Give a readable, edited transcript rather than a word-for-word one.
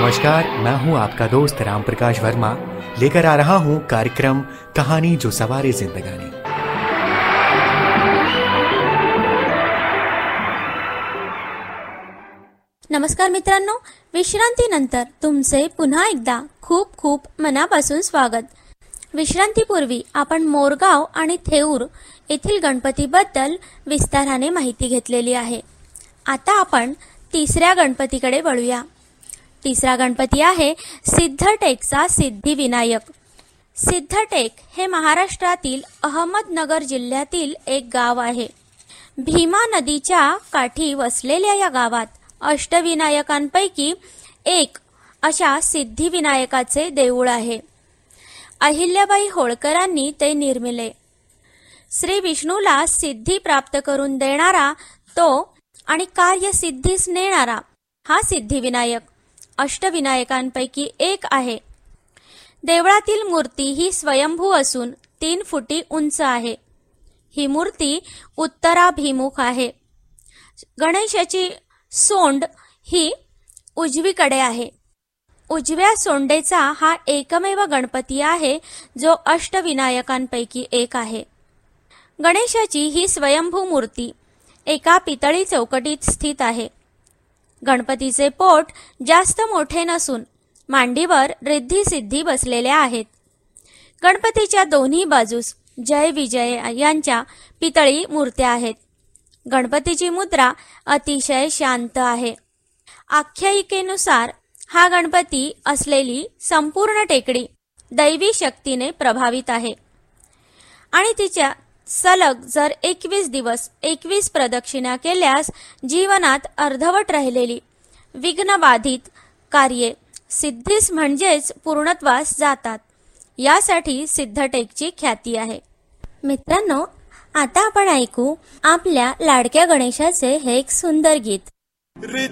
नमस्कार, मैं हूं आपका दोस्त राम प्रकाश वर्मा, लेकर आ रहा हूं कार्यक्रम कहानी जो सवारे जिंदगानी। नमस्कार मित्रांनो, विश्रांतीनंतर तुमचे पुन्हा एकदा खूप खूप मनापासून स्वागत। विश्रांतीपूर्वी आपण मोरगाव आणि थेऊर येथील गणपतीबद्दल विस्ताराने माहिती घेतलेली आहे। आता आपण तिसऱ्या गणपतीकडे वळूया। तिसरा गणपती आहे सिद्धटेकचा सिद्धिविनायक। सिद्धटेक हे महाराष्ट्रातील अहमदनगर जिल्ह्यातील एक गाव आहे। भीमा नदीच्या काठी वसलेल्या या गावात अष्टविनायकांपैकी एक अशा सिद्धिविनायकाचे देऊळ आहे। अहिल्याबाई होळकरांनी ते निर्मिले। श्री विष्णूला सिद्धी प्राप्त करून देणारा तो आणि कार्य सिद्धीस नेणारा हा सिद्धिविनायक अष्टविनायकांपैकी एक आहे। देवळातील मूर्ती ही स्वयंभू असून 3 फुटी उंच आहे। ही मूर्ती उत्तराभिमुख आहे। गणेशाची सोंड ही उजवीकडे आहे। उजव्या सोंडेचा हा एकमेव गणपती आहे जो अष्टविनायकांपैकी एक आहे। गणेशाची ही स्वयंभू मूर्ती एका पितळी चौकटीत स्थित आहे। गणपतीचे पोट जास्त मोठे नसून मांडीवर रिद्धी सिद्धी बसलेल्या आहेत। गणपतीच्या दोन्ही बाजूस जय विजय यांच्या पितळी मूर्त्या आहेत। गणपतीची मुद्रा अतिशय शांत आहे। आख्यायिकेनुसार हा गणपती असलेली संपूर्ण टेकडी दैवी शक्तीने प्रभावित आहे आणि तिच्या सलग जर 21 दिवस 21 प्रदक्षिणा केल्यास जीवनात अर्धवट राहिलेली विघ्नबाधित कार्ये सिद्धीस म्हणजेच पूर्णत्वास जातात। यासाठी सिद्धटेकची ख्याती आहे। मित्रांनो, आता आपण ऐकू आपल्या लाडक्या गणेशाचे हे एक सुंदर गीत।